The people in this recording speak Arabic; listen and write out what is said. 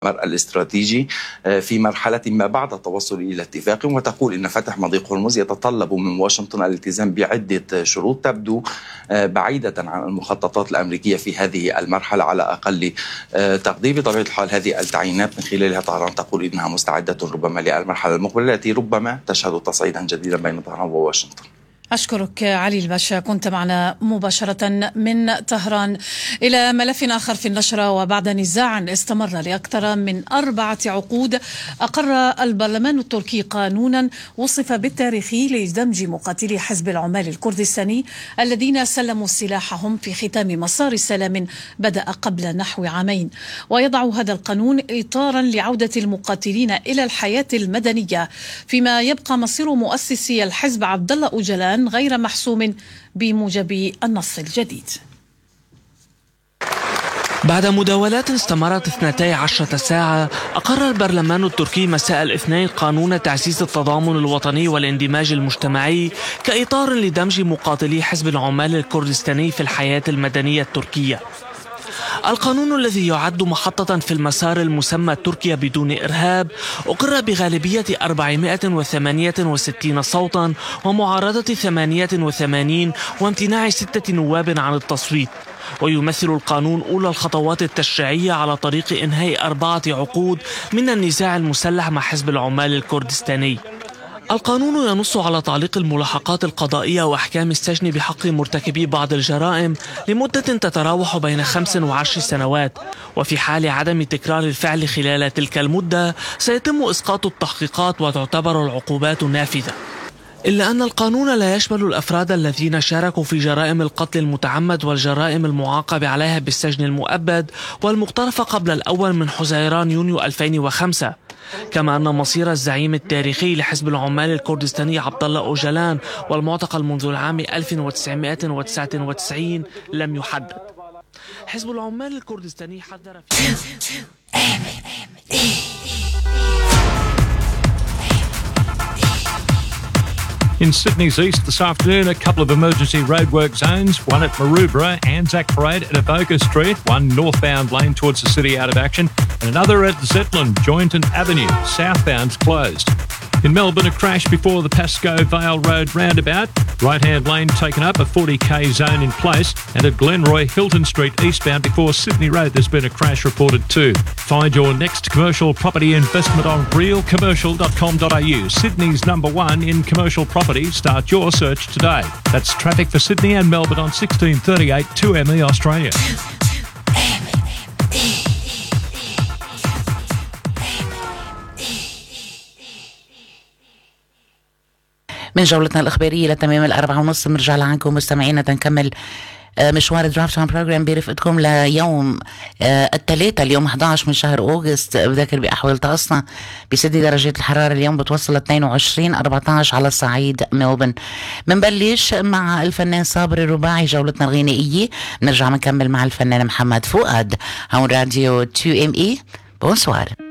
الاستراتيجي في مرحلة ما بعد التوصل إلى اتفاق، وتقول إن فتح مضيق هرمز يتطلب من واشنطن الالتزام بعدة شروط تبدو بعيدة عن المخططات الأمريكية في هذه المرحلة على أقل تقدير. بطبيعة الحال هذه التعيينات من خلالها طهران تقول إنها مستعدة ربما للمرحلة المقبلة التي ربما تشهد تصعيدا جديدا بين طهران وواشنطن. أشكرك علي الباشا، كنت معنا مباشرة من طهران. إلى ملف آخر في النشرة. وبعد نزاع استمر لأكثر من 4 عقود، أقر البرلمان التركي قانونا وصف بالتاريخي لدمج مقاتلي حزب العمال الكردستاني الذين سلموا سلاحهم في ختام مسار سلام بدأ قبل نحو عامين، ويضع هذا القانون إطارا لعودة المقاتلين إلى الحياة المدنية، فيما يبقى مصير مؤسسي الحزب عبد الله أوجلان غير محسوم بموجب النص الجديد. بعد مداولات استمرت 12 ساعة، أقر البرلمان التركي مساء الاثنين قانون تعزيز التضامن الوطني والاندماج المجتمعي كإطار لدمج مقاتلي حزب العمال الكردستاني في الحياة المدنية التركية. القانون الذي يعد محطة في المسار المسمى تركيا بدون إرهاب أقر بغالبية 468 صوتا ومعارضة 88 وامتناع 6 نواب عن التصويت، ويمثل القانون أولى الخطوات التشريعية على طريق إنهاء 4 عقود من النزاع المسلح مع حزب العمال الكردستاني. القانون ينص على تعليق الملاحقات القضائية وأحكام السجن بحق مرتكبي بعض الجرائم لمدة تتراوح بين 5 و10 سنوات، وفي حال عدم تكرار الفعل خلال تلك المدة سيتم إسقاط التحقيقات وتعتبر العقوبات نافذة. إلا أن القانون لا يشمل الأفراد الذين شاركوا في جرائم القتل المتعمد والجرائم المعاقب عليها بالسجن المؤبد والمقترفة قبل الأول من حزيران يونيو 2005، كما أن مصير الزعيم التاريخي لحزب العمال الكردستاني عبد الله أوجلان والمعتقل منذ العام 1999 لم يحدد. حزب العمال الكردستاني حذر In Sydney's east this afternoon, a couple of emergency roadwork zones, one at Maroubra, Anzac Parade and Avoca Street, one northbound lane towards the city out of action, and another at Zetland, Joynton Avenue, southbound closed. In Melbourne, a crash before the Pascoe Vale Road roundabout, right-hand lane taken up, a 40k zone in place, and at Glenroy Hilton Street eastbound before Sydney Road there's been a crash reported too. Find your next commercial property investment on realcommercial.com.au, Sydney's #1 in commercial property. Start your search today. That's traffic for Sydney and Melbourne on 1638 2ME Australia. من جولتنا الإخبارية لتمام 4:30 بنرجع لعنكم مستمعينا تنكمل مشوار درافت تايم بروجرام برفقتكم ليوم الثلاثاء اليوم 11 من شهر أغسطس. بذكر بأحوال طقسنا بسدي درجات الحرارة اليوم بتوصل 22 14 على صعيد ملبورن. بنبلش مع الفنان صابر الرباعي جولتنا الغنائية، بنرجع نكمل مع الفنان محمد فؤاد. هون راديو 2ME. بونسوار.